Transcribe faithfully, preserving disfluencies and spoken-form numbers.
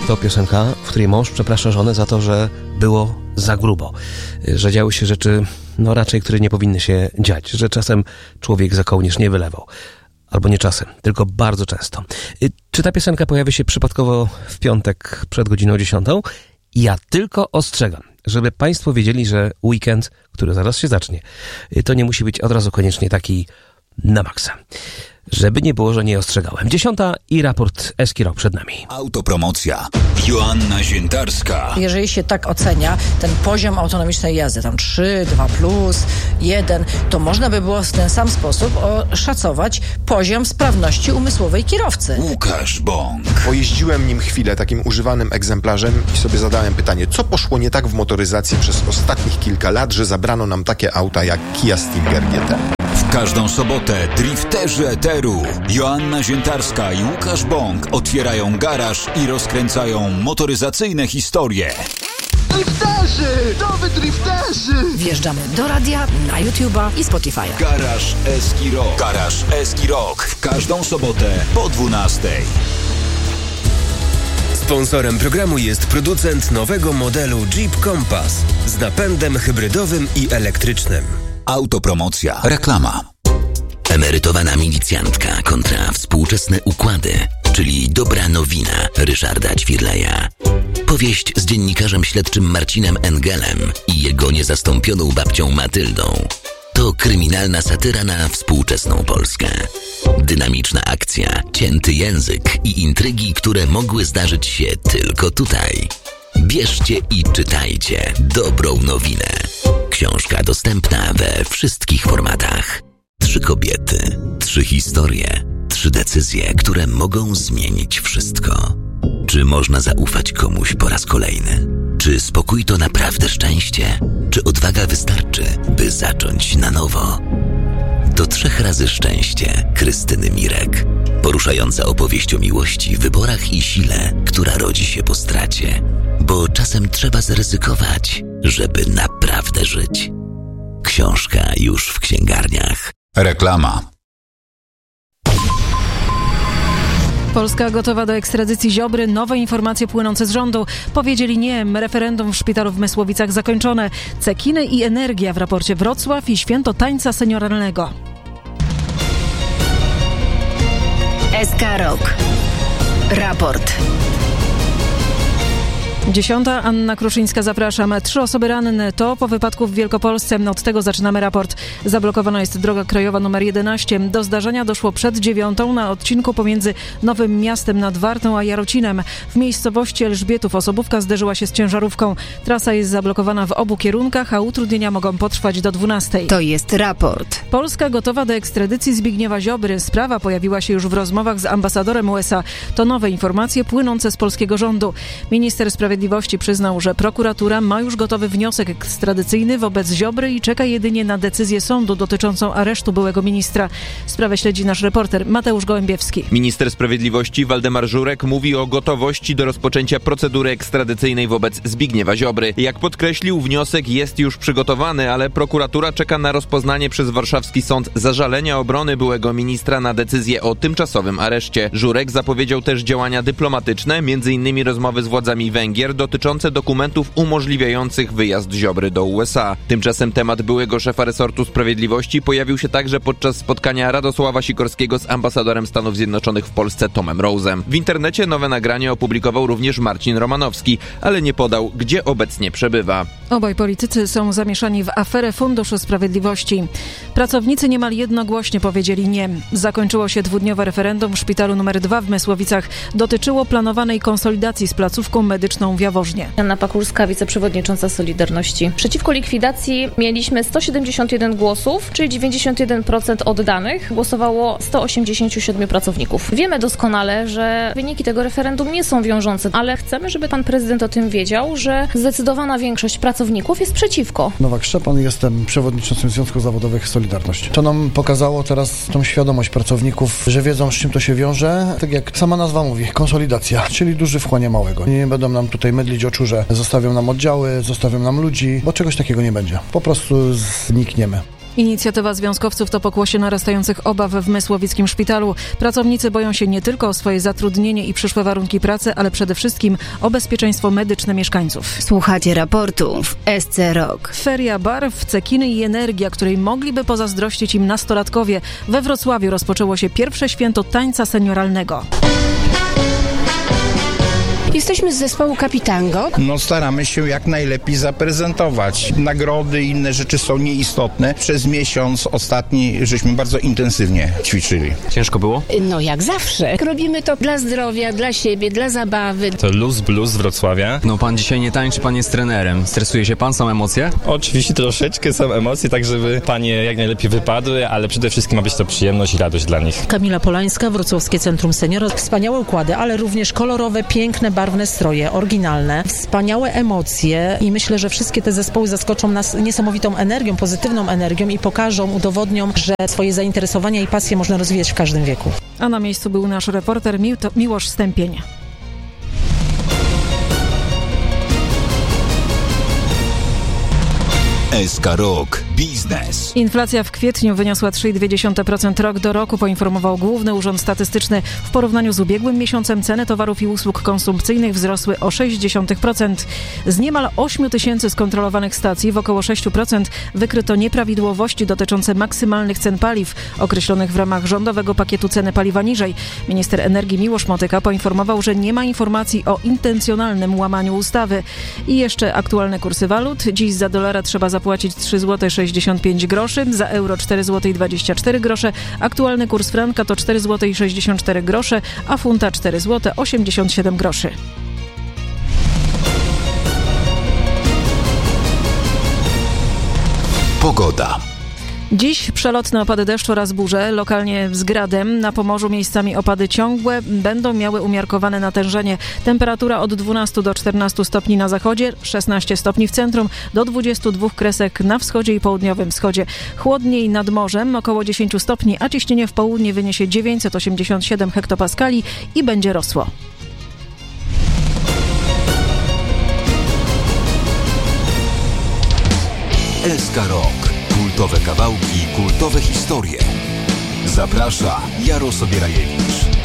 To piosenka, w której mąż przeprasza żonę za to, że było za grubo, że działy się rzeczy, no raczej, które nie powinny się dziać, że czasem człowiek za kołnierz nie wylewał. Albo nie czasem, tylko bardzo często. Czy ta piosenka pojawi się przypadkowo w piątek przed godziną dziesiątą? Ja tylko ostrzegam, żeby Państwo wiedzieli, że weekend, który zaraz się zacznie, to nie musi być od razu koniecznie taki na maksa. Żeby nie było, że nie ostrzegałem. Dziesiąta i raport Eskiro przed nami. Autopromocja. Joanna Ziętarska. Jeżeli się tak ocenia ten poziom autonomicznej jazdy, tam trzy, dwa plus, jeden, to można by było w ten sam sposób oszacować poziom sprawności umysłowej kierowcy. Łukasz Bąk. Pojeździłem nim chwilę takim używanym egzemplarzem i sobie zadałem pytanie, co poszło nie tak w motoryzacji przez ostatnich kilka lat, że zabrano nam takie auta jak Kia Stinger G T. W każdą sobotę drifterzy eteru Joanna Ziętarska i Łukasz Bąk otwierają garaż i rozkręcają motoryzacyjne historie. Drifterzy! Nowy drifterzy! Wjeżdżamy do radia, na YouTube'a i Spotify'a. Garaż Eski Rock. Garaż Eski Rock. W każdą sobotę po dwunastej. Sponsorem programu jest producent nowego modelu Jeep Compass z napędem hybrydowym i elektrycznym. Autopromocja. Reklama. Emerytowana milicjantka kontra współczesne układy, czyli dobra nowina Ryszarda Ćwirleja. Powieść z dziennikarzem śledczym Marcinem Engelem i jego niezastąpioną babcią Matyldą. To kryminalna satyra na współczesną Polskę. Dynamiczna akcja, cięty język i intrygi, które mogły zdarzyć się tylko tutaj. Bierzcie i czytajcie dobrą nowinę. Książka dostępna we wszystkich formatach. Trzy kobiety, trzy historie, trzy decyzje, które mogą zmienić wszystko. Czy można zaufać komuś po raz kolejny? Czy spokój to naprawdę szczęście? Czy odwaga wystarczy, by zacząć na nowo? Do trzech razy szczęście Krystyny Mirek. Poruszająca opowieść o miłości, wyborach i sile, która rodzi się po stracie. Bo czasem trzeba zaryzykować, żeby naprawdę żyć. Książka już w księgarniach. Reklama. Polska gotowa do ekstradycji Ziobry. Nowe informacje płynące z rządu. Powiedzieli nie. Referendum w szpitalu w Mysłowicach zakończone. Cekiny i energia w raporcie Wrocław i święto tańca senioralnego. S K Rock. Raport. Dziesiąta, Anna Kruszyńska, zapraszam. Trzy osoby ranne to po wypadku w Wielkopolsce. Od tego zaczynamy raport. Zablokowana jest droga krajowa numer jedenaście. Do zdarzenia doszło przed dziewiątą na odcinku pomiędzy Nowym Miastem nad Wartą a Jarocinem. W miejscowości Elżbietów osobówka zderzyła się z ciężarówką. Trasa jest zablokowana w obu kierunkach, a utrudnienia mogą potrwać do dwunastej. To jest raport. Polska gotowa do ekstradycji Zbigniewa Ziobry. Sprawa pojawiła się już w rozmowach z ambasadorem U S A. To nowe informacje płynące z polskiego rządu. Minister Sprawiedliwości przyznał, że prokuratura ma już gotowy wniosek ekstradycyjny wobec Ziobry i czeka jedynie na decyzję sądu dotyczącą aresztu byłego ministra. Sprawę śledzi nasz reporter Mateusz Gołębiewski. Minister Sprawiedliwości Waldemar Żurek mówi o gotowości do rozpoczęcia procedury ekstradycyjnej wobec Zbigniewa Ziobry. Jak podkreślił, wniosek jest już przygotowany, ale prokuratura czeka na rozpoznanie przez warszawski sąd zażalenia obrony byłego ministra na decyzję o tymczasowym areszcie. Żurek zapowiedział też działania dyplomatyczne, między innymi rozmowy z władzami Węgier dotyczące dokumentów umożliwiających wyjazd Ziobry do U S A. Tymczasem temat byłego szefa resortu sprawiedliwości pojawił się także podczas spotkania Radosława Sikorskiego z ambasadorem Stanów Zjednoczonych w Polsce Tomem Rose'em. W internecie nowe nagranie opublikował również Marcin Romanowski, ale nie podał, gdzie obecnie przebywa. Obaj politycy są zamieszani w aferę Funduszu Sprawiedliwości. Pracownicy niemal jednogłośnie powiedzieli nie. Zakończyło się dwudniowe referendum w szpitalu numer dwa w Mysłowicach. Dotyczyło planowanej konsolidacji z placówką medyczną w Jaworznie. Anna Pakulska, wiceprzewodnicząca Solidarności. Przeciwko likwidacji mieliśmy sto siedemdziesiąt jeden głosów, czyli dziewięćdziesiąt jeden procent oddanych. Głosowało sto osiemdziesiąt siedem pracowników. Wiemy doskonale, że wyniki tego referendum nie są wiążące, ale chcemy, żeby pan prezydent o tym wiedział, że zdecydowana większość pracowników jest przeciwko. Nowak Szczepan, jestem przewodniczącym Związków Zawodowych Solidarność. To nam pokazało teraz tą świadomość pracowników, że wiedzą, z czym to się wiąże. Tak jak sama nazwa mówi, konsolidacja, czyli duży wchłania małego. Nie będą nam tutaj mydlić oczu, że zostawią nam oddziały, zostawią nam ludzi, bo czegoś takiego nie będzie. Po prostu znikniemy. Inicjatywa związkowców to pokłosie narastających obaw w Mysłowickim szpitalu. Pracownicy boją się nie tylko o swoje zatrudnienie i przyszłe warunki pracy, ale przede wszystkim o bezpieczeństwo medyczne mieszkańców. Słuchacie raportu w S C Rock. Feria barw, cekiny i energia, której mogliby pozazdrościć im nastolatkowie. We Wrocławiu rozpoczęło się pierwsze święto tańca senioralnego. Jesteśmy z zespołu Kapitango. No staramy się jak najlepiej zaprezentować. Nagrody i inne rzeczy są nieistotne. Przez miesiąc ostatni żeśmy bardzo intensywnie ćwiczyli. Ciężko było? No jak zawsze. Robimy to dla zdrowia, dla siebie, dla zabawy. To Luz Blues z Wrocławia. No pan dzisiaj nie tańczy, pan jest trenerem. Stresuje się pan? Są emocje? Oczywiście troszeczkę są emocje, tak żeby panie jak najlepiej wypadły, ale przede wszystkim ma być to przyjemność i radość dla nich. Kamila Polańska, Wrocławskie Centrum Seniora. Wspaniałe układy, ale również kolorowe, piękne, barwne stroje, oryginalne, wspaniałe emocje i myślę, że wszystkie te zespoły zaskoczą nas niesamowitą energią, pozytywną energią i pokażą, udowodnią, że swoje zainteresowania i pasje można rozwijać w każdym wieku. A na miejscu był nasz reporter Mi- Miłosz Stępień. S K Rock Biznes. Inflacja w kwietniu wyniosła trzy przecinek dwa procent rok do roku, poinformował Główny Urząd Statystyczny. W porównaniu z ubiegłym miesiącem ceny towarów i usług konsumpcyjnych wzrosły o sześć przecinek sześć procent. Z niemal ośmiu tysięcy skontrolowanych stacji w około sześć procent wykryto nieprawidłowości dotyczące maksymalnych cen paliw, określonych w ramach rządowego pakietu ceny paliwa niżej. Minister energii Miłosz Motyka poinformował, że nie ma informacji o intencjonalnym łamaniu ustawy. I jeszcze aktualne kursy walut. Dziś za dolara trzeba zapłacić trzy złote sześćdziesiąt pięć groszy, za euro cztery złote dwadzieścia cztery grosze, aktualny kurs franka to cztery złote sześćdziesiąt cztery grosze, a funta cztery złote osiemdziesiąt siedem groszy. Pogoda. Dziś przelotne opady deszczu oraz burze, lokalnie z gradem. Na Pomorzu miejscami opady ciągłe, będą miały umiarkowane natężenie. Temperatura od dwunastu do czternastu stopni na zachodzie, szesnaście stopni w centrum, do dwudziestu dwóch kresek na wschodzie i południowym wschodzie. Chłodniej nad morzem, około dziesięciu stopni, a ciśnienie w południe wyniesie dziewięćset osiemdziesiąt siedem hektopaskali i będzie rosło. S K Rock. Kultowe kawałki, kultowe historie. Zaprasza Jaro Sobierajewicz.